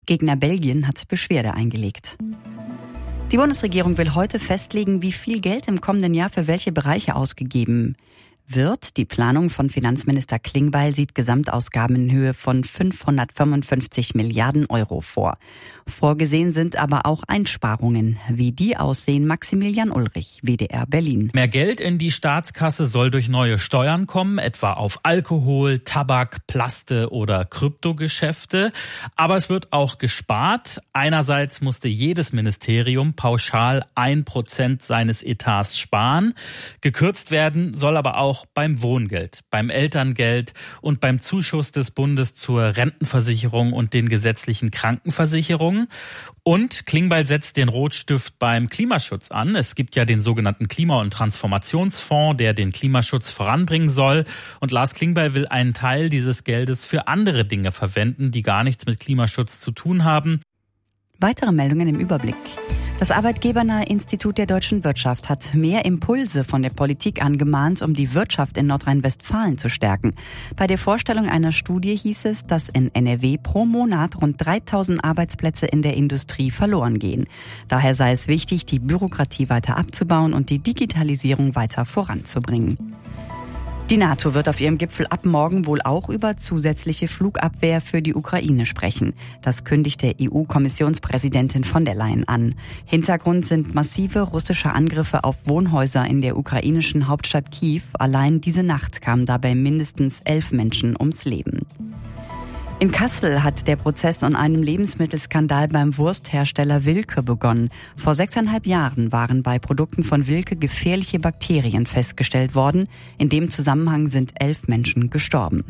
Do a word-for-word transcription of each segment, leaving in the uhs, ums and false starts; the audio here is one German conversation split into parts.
Gegner Belgien hat Beschwerde eingelegt. Die Bundesregierung will heute festlegen, wie viel Geld im kommenden Jahr für welche Bereiche ausgegeben wird. Die Planung von Finanzminister Klingbeil sieht Gesamtausgaben in Höhe von fünfhundertfünfundfünfzig Milliarden Euro vor. Vorgesehen sind aber auch Einsparungen. Wie die aussehen, Maximilian Ulrich, W D R Berlin. Mehr Geld in die Staatskasse soll durch neue Steuern kommen, etwa auf Alkohol, Tabak, Plaste oder Kryptogeschäfte. Aber es wird auch gespart. Einerseits musste jedes Ministerium pauschal ein Prozent seines Etats sparen. Gekürzt werden soll aber auch beim Wohngeld, beim Elterngeld und beim Zuschuss des Bundes zur Rentenversicherung und den gesetzlichen Krankenversicherungen. Und Klingbeil setzt den Rotstift beim Klimaschutz an. Es gibt ja den sogenannten Klima- und Transformationsfonds, der den Klimaschutz voranbringen soll. Und Lars Klingbeil will einen Teil dieses Geldes für andere Dinge verwenden, die gar nichts mit Klimaschutz zu tun haben. Weitere Meldungen im Überblick. Das Arbeitgebernahe Institut der deutschen Wirtschaft hat mehr Impulse von der Politik angemahnt, um die Wirtschaft in Nordrhein-Westfalen zu stärken. Bei der Vorstellung einer Studie hieß es, dass in N R W pro Monat rund dreitausend Arbeitsplätze in der Industrie verloren gehen. Daher sei es wichtig, die Bürokratie weiter abzubauen und die Digitalisierung weiter voranzubringen. Die NATO wird auf ihrem Gipfel ab morgen wohl auch über zusätzliche Flugabwehr für die Ukraine sprechen. Das kündigte E U-Kommissionspräsidentin von der Leyen an. Hintergrund sind massive russische Angriffe auf Wohnhäuser in der ukrainischen Hauptstadt Kiew. Allein diese Nacht kamen dabei mindestens elf Menschen ums Leben. In Kassel hat der Prozess an einem Lebensmittelskandal beim Wursthersteller Wilke begonnen. Vor sechseinhalb Jahren waren bei Produkten von Wilke gefährliche Bakterien festgestellt worden. In dem Zusammenhang sind elf Menschen gestorben.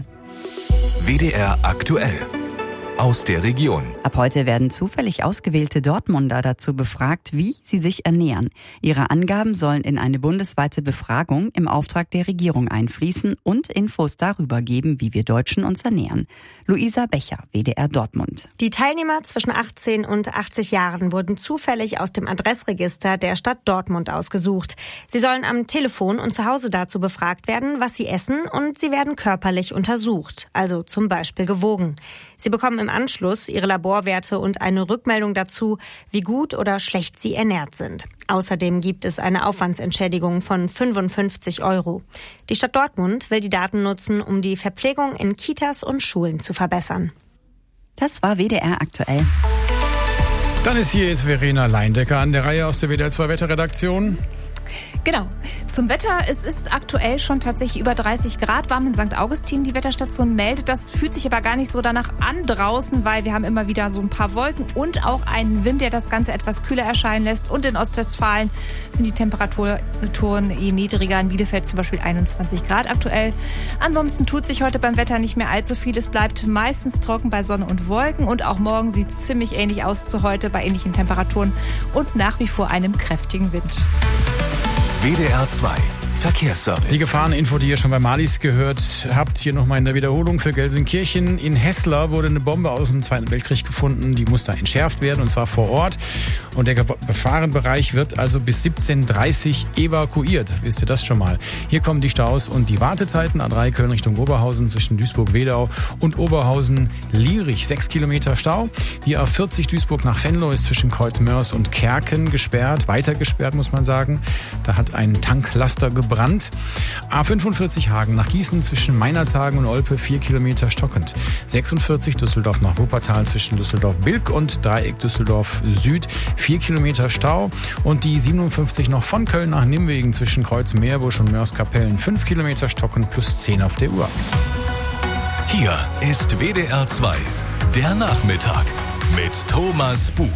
W D R aktuell. Aus der Region. Ab heute werden zufällig ausgewählte Dortmunder dazu befragt, wie sie sich ernähren. Ihre Angaben sollen in eine bundesweite Befragung im Auftrag der Regierung einfließen und Infos darüber geben, wie wir Deutschen uns ernähren. Luisa Becher, W D R Dortmund. Die Teilnehmer zwischen achtzehn und achtzig Jahren wurden zufällig aus dem Adressregister der Stadt Dortmund ausgesucht. Sie sollen am Telefon und zu Hause dazu befragt werden, was sie essen, und sie werden körperlich untersucht, also zum Beispiel gewogen. Sie bekommen im Anschluss ihre Laborwerte und eine Rückmeldung dazu, wie gut oder schlecht sie ernährt sind. Außerdem gibt es eine Aufwandsentschädigung von fünfundfünfzig Euro. Die Stadt Dortmund will die Daten nutzen, um die Verpflegung in Kitas und Schulen zu verbessern. Das war W D R aktuell. Dann ist hier jetzt Verena Leindecker an der Reihe aus der W D R zwei Wetterredaktion. Genau. Zum Wetter. Es ist aktuell schon tatsächlich über dreißig Grad warm in Sankt Augustin. Die Wetterstation meldet. Das fühlt sich aber gar nicht so danach an draußen, weil wir haben immer wieder so ein paar Wolken und auch einen Wind, der das Ganze etwas kühler erscheinen lässt. Und in Ostwestfalen sind die Temperaturen je niedriger. In Bielefeld zum Beispiel einundzwanzig Grad aktuell. Ansonsten tut sich heute beim Wetter nicht mehr allzu viel. Es bleibt meistens trocken bei Sonne und Wolken. Und auch morgen sieht es ziemlich ähnlich aus zu heute bei ähnlichen Temperaturen und nach wie vor einem kräftigen Wind. W D R zwei Verkehrsservice. Die Gefahreninfo, die ihr schon bei Malis gehört habt, hier nochmal in der Wiederholung für Gelsenkirchen. In Hessler wurde eine Bombe aus dem Zweiten Weltkrieg gefunden. Die muss da entschärft werden, und zwar vor Ort. Und der Gefahrenbereich wird also bis siebzehn Uhr dreißig evakuiert. Wisst ihr das schon mal? Hier kommen die Staus und die Wartezeiten. A drei Köln Richtung Oberhausen zwischen Duisburg-Wedau und Oberhausen-Lierich. Sechs Kilometer Stau. Die A vierzig Duisburg nach Venlo ist zwischen Kreuzmörs und Kerken gesperrt. Weiter gesperrt, muss man sagen. Da hat ein Tanklaster gebrannt. Brand. A fünfundvierzig Hagen nach Gießen zwischen Meinerzhagen und Olpe vier Kilometer stockend. sechsundvierzig Düsseldorf nach Wuppertal zwischen Düsseldorf-Bilk und Dreieck Düsseldorf Süd vier Kilometer Stau. Und die siebenundfünfzig noch von Köln nach Nimwegen zwischen Kreuz-Meerbusch und Mörs-Kapellen fünf Kilometer stockend plus zehn auf der Uhr. Hier ist W D R zwei, der Nachmittag mit Thomas Bug.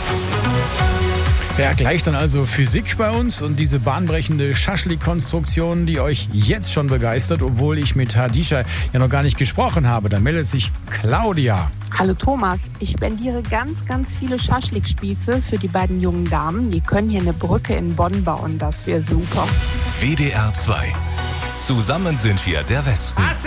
Ja, gleich dann also Physik bei uns und diese bahnbrechende Schaschlik-Konstruktion, die euch jetzt schon begeistert, obwohl ich mit Hadisha ja noch gar nicht gesprochen habe. Da meldet sich Claudia. Hallo Thomas, ich spendiere ganz, ganz viele Schaschlik-Spieße für die beiden jungen Damen. Die können hier eine Brücke in Bonn bauen, das wäre super. W D R zwei. Zusammen sind wir der Westen.